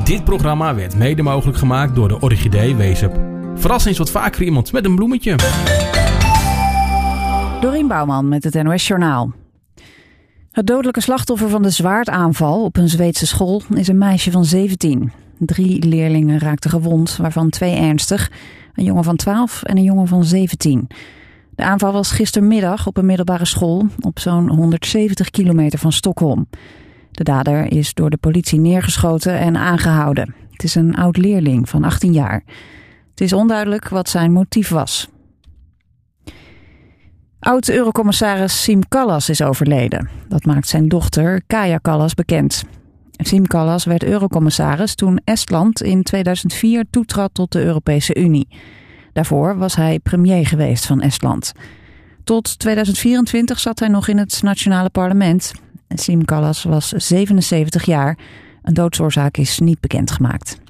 Dit programma werd mede mogelijk gemaakt door de Orchidee Weesup. Verras eens wat vaker iemand met een bloemetje. Dorien Bouwman met het NOS Journaal. Het dodelijke slachtoffer van de zwaardaanval op een Zweedse school is een meisje van 17. 3 leerlingen raakten gewond, waarvan 2 ernstig. Een jongen van 12 en een jongen van 17. De aanval was gistermiddag op een middelbare school op zo'n 170 kilometer van Stockholm. De dader is door de politie neergeschoten en aangehouden. Het is een oud-leerling van 18 jaar. Het is onduidelijk wat zijn motief was. Oud-eurocommissaris Siim Kallas is overleden. Dat maakt zijn dochter Kaja Kallas bekend. Siim Kallas werd eurocommissaris toen Estland in 2004 toetrad tot de Europese Unie. Daarvoor was hij premier geweest van Estland. Tot 2024 zat hij nog in het nationale parlement. Siim Kallas was 77 jaar. Een doodsoorzaak is niet bekendgemaakt.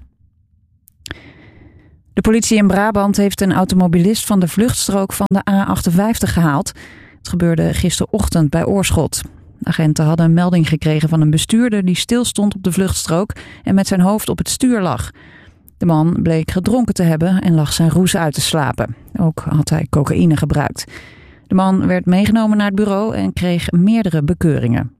De politie in Brabant heeft een automobilist van de vluchtstrook van de A58 gehaald. Het gebeurde gisterochtend bij Oorschot. Agenten hadden een melding gekregen van een bestuurder die stilstond op de vluchtstrook en met zijn hoofd op het stuur lag. De man bleek gedronken te hebben en lag zijn roes uit te slapen. Ook had hij cocaïne gebruikt. De man werd meegenomen naar het bureau en kreeg meerdere bekeuringen.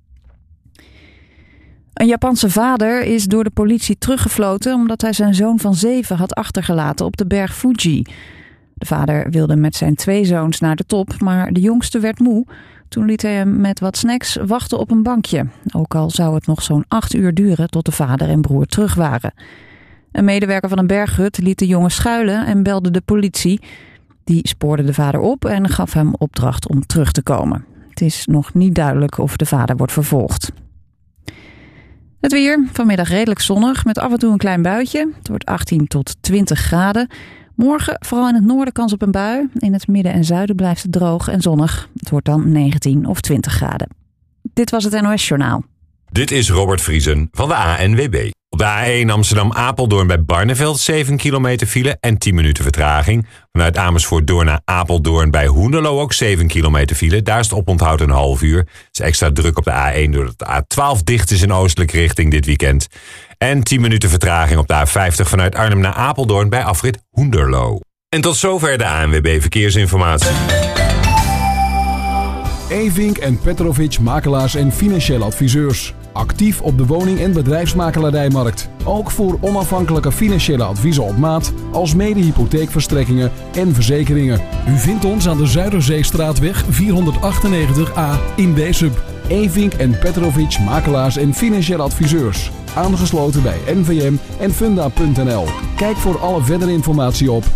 Een Japanse vader is door de politie teruggefloten omdat hij zijn zoon van 7 had achtergelaten op de berg Fuji. De vader wilde met zijn 2 zoons naar de top, maar de jongste werd moe. Toen liet hij hem met wat snacks wachten op een bankje. Ook al zou het nog zo'n 8 uur duren tot de vader en broer terug waren. Een medewerker van een berghut liet de jongen schuilen en belde de politie. Die spoorde de vader op en gaf hem opdracht om terug te komen. Het is nog niet duidelijk of de vader wordt vervolgd. Het weer, vanmiddag redelijk zonnig met af en toe een klein buitje. Het wordt 18 tot 20 graden. Morgen vooral in het noorden kans op een bui. In het midden en zuiden blijft het droog en zonnig. Het wordt dan 19 of 20 graden. Dit was het NOS Journaal. Dit is Robert Vriesen van de ANWB. Op de A1 Amsterdam-Apeldoorn bij Barneveld 7 kilometer file en 10 minuten vertraging. Vanuit Amersfoort door naar Apeldoorn bij Hoenderloo ook 7 kilometer file. Daar is het oponthoud een half uur. Het is extra druk op de A1 doordat de A12 dicht is in oostelijke richting dit weekend. En 10 minuten vertraging op de A50 vanuit Arnhem naar Apeldoorn bij afrit Hoenderloo. En tot zover de ANWB Verkeersinformatie. Evink en Petrovic makelaars en financieel adviseurs. Actief op de woning- en bedrijfsmakelaardijmarkt. Ook voor onafhankelijke financiële adviezen op maat, als mede hypotheekverstrekkingen en verzekeringen. U vindt ons aan de Zuiderzeestraatweg 498A in Weesup. Evink en Petrovic makelaars en financiële adviseurs. Aangesloten bij NVM en Funda.nl. Kijk voor alle verdere informatie op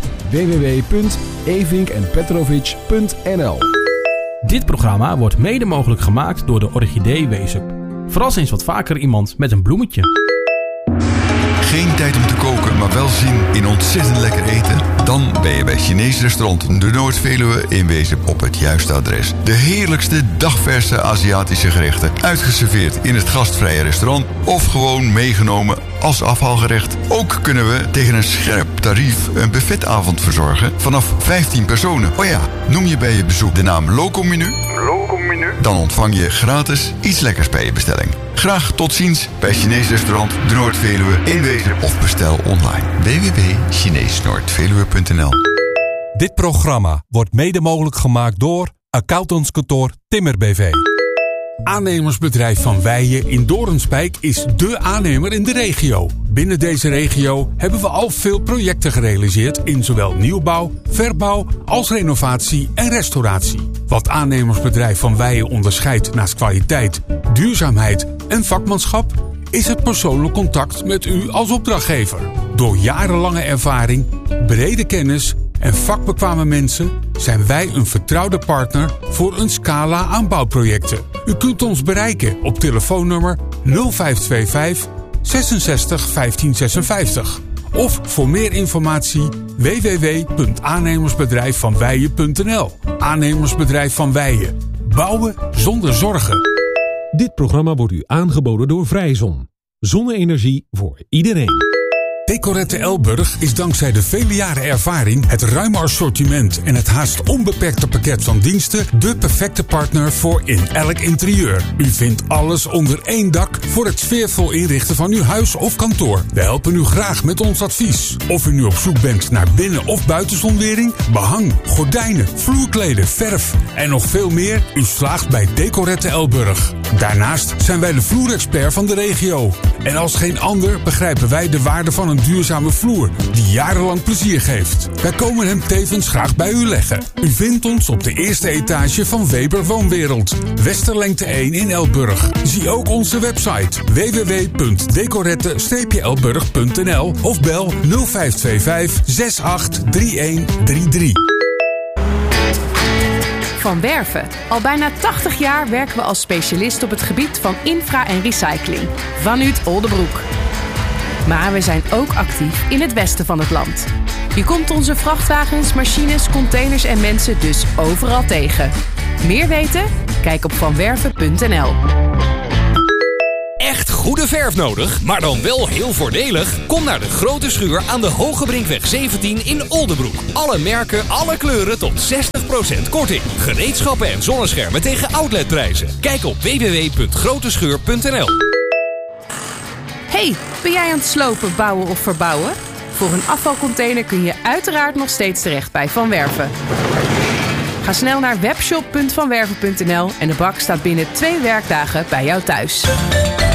www.evinkenpetrovic.nl. Dit programma wordt mede mogelijk gemaakt door de Orchidee Weesup. Verras eens wat vaker iemand met een bloemetje. Geen tijd om te koken, maar wel zin in ontzettend lekker eten? Dan ben je bij Chinees restaurant De Noord-Veluwe in Weesup op het juiste adres. De heerlijkste dagverse Aziatische gerechten. Uitgeserveerd in het gastvrije restaurant of gewoon meegenomen als afhaalgerecht. Ook kunnen we tegen een scherp tarief een buffetavond verzorgen vanaf 15 personen. Oh ja, noem je bij je bezoek de naam Locomenu? Dan ontvang je gratis iets lekkers bij je bestelling. Graag tot ziens bij Chinees restaurant De Noord-Veluwe in Weesup of bestel online. www.chineesnoordveluwe.nl. Dit programma wordt mede mogelijk gemaakt door accountantskantoor Timmer BV. Aannemersbedrijf Van Weijen in Doornspijk is dé aannemer in de regio. Binnen deze regio hebben we al veel projecten gerealiseerd in zowel nieuwbouw, verbouw als renovatie en restauratie. Wat aannemersbedrijf Van Weijen onderscheidt naast kwaliteit, duurzaamheid en vakmanschap is het persoonlijk contact met u als opdrachtgever. Door jarenlange ervaring, brede kennis en vakbekwame mensen zijn wij een vertrouwde partner voor een scala aan bouwprojecten. U kunt ons bereiken op telefoonnummer 0525 66 15 56. Of voor meer informatie www.aannemersbedrijfvanweijen.nl. Aannemersbedrijf Van Weijen. Bouwen zonder zorgen. Dit programma wordt u aangeboden door Vrijzon. Zonne-energie voor iedereen. Decorette Elburg is dankzij de vele jaren ervaring, het ruime assortiment en het haast onbeperkte pakket van diensten de perfecte partner voor in elk interieur. U vindt alles onder één dak voor het sfeervol inrichten van uw huis of kantoor. We helpen u graag met ons advies. Of u nu op zoek bent naar binnen- of buitenzonwering, behang, gordijnen, vloerkleden, verf en nog veel meer, u slaagt bij Decorette Elburg. Daarnaast zijn wij de vloerexpert van de regio. En als geen ander begrijpen wij de waarde van een duurzame vloer die jarenlang plezier geeft. Wij komen hem tevens graag bij u leggen. U vindt ons op de eerste etage van Weber Woonwereld, Westerlengte 1 in Elburg. Zie ook onze website www.decorette-elburg.nl of bel 0525 683133. Van Werven. Al bijna 80 jaar werken we als specialist op het gebied van infra en recycling. Vanuit Oldebroek. Maar we zijn ook actief in het westen van het land. Je komt onze vrachtwagens, machines, containers en mensen dus overal tegen. Meer weten? Kijk op vanwerven.nl. Echt goede verf nodig, maar dan wel heel voordelig? Kom naar de Grote Schuur aan de Hogebrinkweg 17 in Oldebroek. Alle merken, alle kleuren tot 60% korting. Gereedschappen en zonneschermen tegen outletprijzen. Kijk op www.groteschuur.nl. Hey, ben jij aan het slopen, bouwen of verbouwen? Voor een afvalcontainer kun je uiteraard nog steeds terecht bij Van Werven. Ga snel naar webshop.vanwerven.nl en de bak staat binnen 2 werkdagen bij jou thuis.